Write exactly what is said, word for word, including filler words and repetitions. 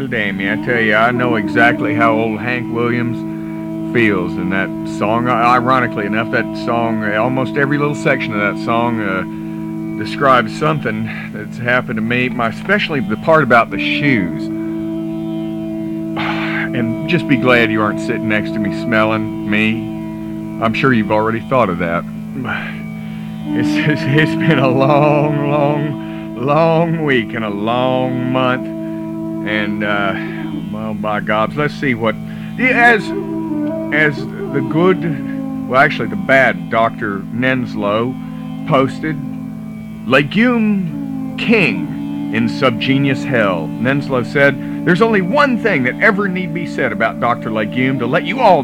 Well, Dammy, I tell you, I know exactly how old Hank Williams feels in that song. Ironically enough, that song, almost every little section of that song uh, describes something that's happened to me, my, especially the part about the shoes. And just be glad you aren't sitting next to me smelling me. I'm sure you've already thought of that. It's, it's, it's been a long, long, long week and a long month. And, uh, well, by God, let's see what... As, as the good, well, actually the bad Doctor Nenslow posted, Legume King in Subgenius Hell. Nenslow said, there's only one thing that ever need be said about Doctor Legume to let you all